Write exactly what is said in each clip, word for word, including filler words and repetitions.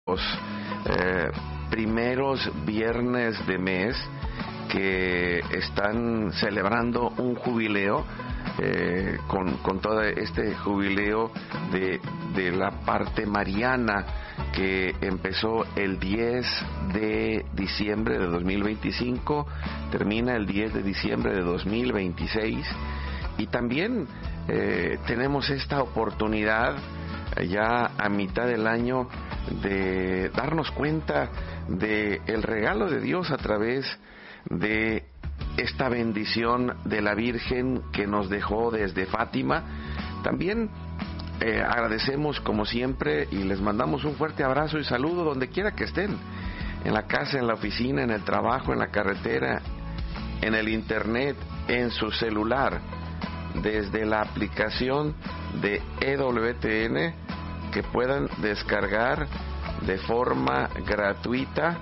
los eh, primeros viernes de mes que están celebrando un jubileo eh, con, con todo este jubileo de, de la parte mariana que empezó el diez de diciembre de dos mil veinticinco, termina el diez de diciembre de dos mil veintiséis, y también eh, tenemos esta oportunidad ya a mitad del año de darnos cuenta de el regalo de Dios a través de esta bendición de la Virgen que nos dejó desde Fátima. También eh, agradecemos como siempre y les mandamos un fuerte abrazo y saludo donde quiera que estén, en la casa, en la oficina, en el trabajo, en la carretera, en el internet, en su celular, desde la aplicación de E W T N, que puedan descargar de forma gratuita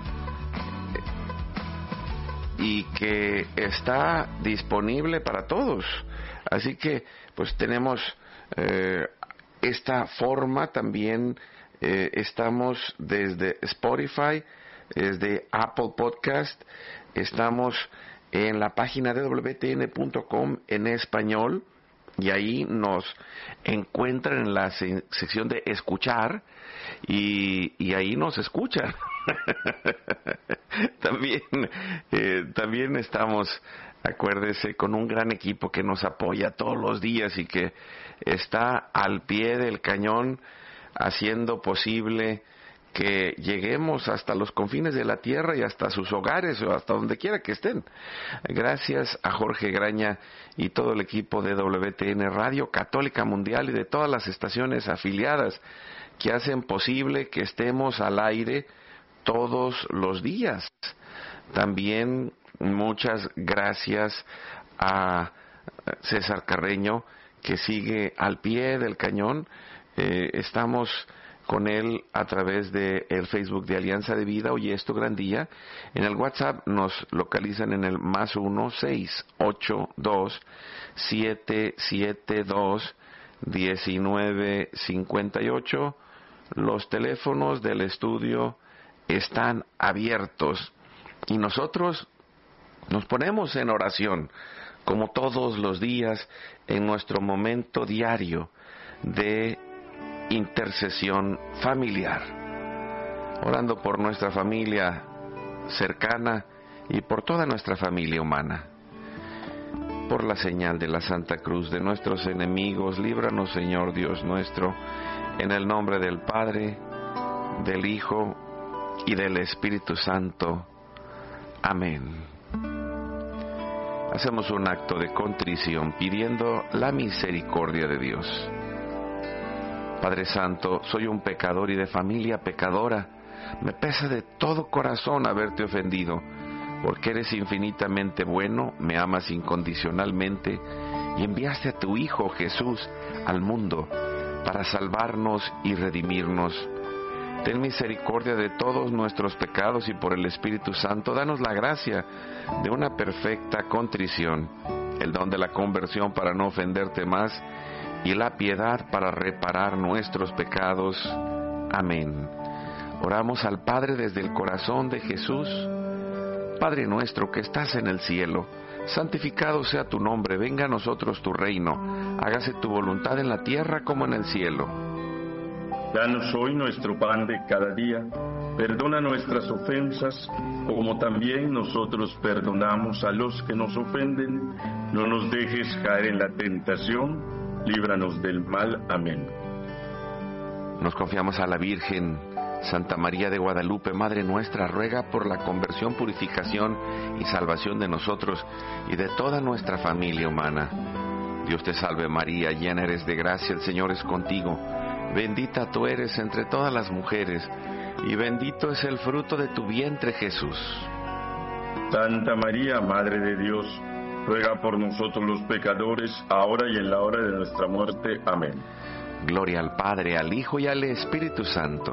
y que está disponible para todos. Así que pues tenemos eh, esta forma también. Eh, estamos desde Spotify, desde Apple Podcast, estamos en la página de E W T N punto com en español, y ahí nos encuentran en la se- sección de escuchar, y, y ahí nos escuchan. también, eh, también estamos, acuérdese, con un gran equipo que nos apoya todos los días y que está al pie del cañón haciendo posible que lleguemos hasta los confines de la tierra y hasta sus hogares o hasta donde quiera que estén. Gracias a Jorge Graña y todo el equipo de W T N Radio Católica Mundial y de todas las estaciones afiliadas que hacen posible que estemos al aire todos los días. También muchas gracias a César Carreño, que sigue al pie del cañón. Eh, estamos con él a través de el Facebook de Alianza de Vida. Hoy es tu gran día. En el WhatsApp nos localizan en el más uno seis ocho dos siete siete dos diecinueve cincuenta y ocho. Los teléfonos del estudio están abiertos y nosotros nos ponemos en oración como todos los días en nuestro momento diario de intercesión familiar, orando por nuestra familia cercana y por toda nuestra familia humana. Por la señal de la Santa Cruz de nuestros enemigos, líbranos, Señor Dios nuestro, en el nombre del Padre, del Hijo y del Espíritu Santo. Amén. Hacemos un acto de contrición pidiendo la misericordia de Dios. Padre Santo, soy un pecador y de familia pecadora. Me pesa de todo corazón haberte ofendido, porque eres infinitamente bueno, me amas incondicionalmente y enviaste a tu Hijo Jesús al mundo para salvarnos y redimirnos. Ten misericordia de todos nuestros pecados y por el Espíritu Santo danos la gracia de una perfecta contrición, el don de la conversión para no ofenderte más y la piedad para reparar nuestros pecados. Amén. Oramos al Padre desde el corazón de Jesús. Padre nuestro que estás en el cielo, santificado sea tu nombre, venga a nosotros tu reino, hágase tu voluntad en la tierra como en el cielo. Danos hoy nuestro pan de cada día, perdona nuestras ofensas, como también nosotros perdonamos a los que nos ofenden, no nos dejes caer en la tentación, líbranos del mal. Amén. Nos confiamos a la Virgen. Santa María de Guadalupe, Madre nuestra, ruega por la conversión, purificación y salvación de nosotros y de toda nuestra familia humana. Dios te salve María, llena eres de gracia, el Señor es contigo. Bendita tú eres entre todas las mujeres, y bendito es el fruto de tu vientre, Jesús. Santa María, Madre de Dios, ruega por nosotros los pecadores, ahora y en la hora de nuestra muerte. Amén. Gloria al Padre, al Hijo y al Espíritu Santo.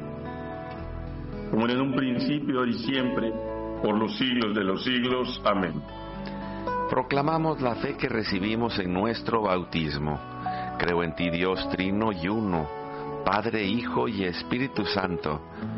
Como en un principio, y siempre, por los siglos de los siglos. Amén. Proclamamos la fe que recibimos en nuestro bautismo. Creo en ti, Dios trino y uno, Padre, Hijo y Espíritu Santo.